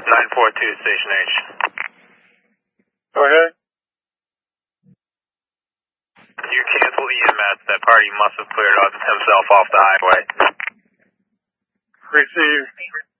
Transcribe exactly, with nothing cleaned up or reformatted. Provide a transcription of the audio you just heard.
nine four two, Station H. Go ahead. You cancel E M S. That party must have cleared himself off the highway. Receive.